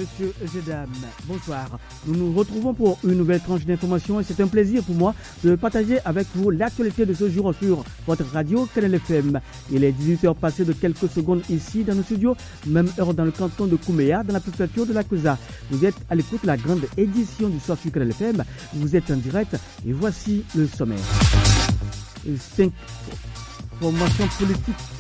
messieurs et dames, bonsoir. Nous nous retrouvons pour une nouvelle tranche d'information et c'est un plaisir pour moi de partager avec vous l'actualité de ce jour sur votre radio Canal FM. Il est 18h passé de quelques secondes ici dans nos studios, même heure dans le canton de Kouméa, dans la préfecture de la Causa. Vous êtes à l'écoute de la grande édition du soir sur Canal FM. Vous êtes en direct et voici le sommaire. 5 formations politiques